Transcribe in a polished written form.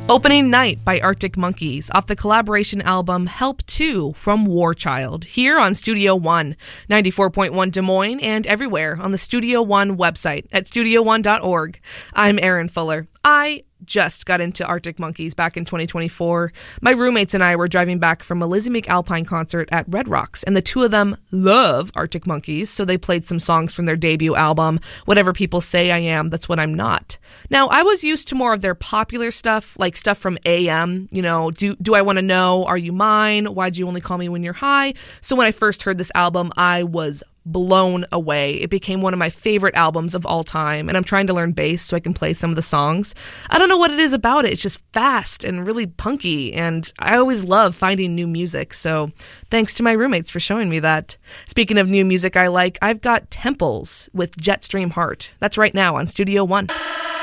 Opening Night by Arctic Monkeys off the collaboration album Help 2 from Warchild, here on Studio One, 94.1 Des Moines and everywhere on the Studio One website at studio1.org. I'm Erin Fuller. I just got into Arctic Monkeys back in 2024. My roommates and I were driving back from a Lizzie McAlpine concert at Red Rocks, and the two of them love Arctic Monkeys, so they played some songs from their debut album, Whatever People Say I Am, That's What I'm Not. Now, I was used to more of their popular stuff, like stuff from AM, Do I Want to Know, Are You Mine, Why'd You Only Call Me When You're High? So when I first heard this album, I was blown away. It became one of my favorite albums of all time, and I'm trying to learn bass so I can play some of the songs. I don't know what it is about it. It's just fast and really punky, and I always love finding new music, so thanks to my roommates for showing me that. Speaking of new music I like, I've got Temples with Jetstream Heart. That's right now on Studio One.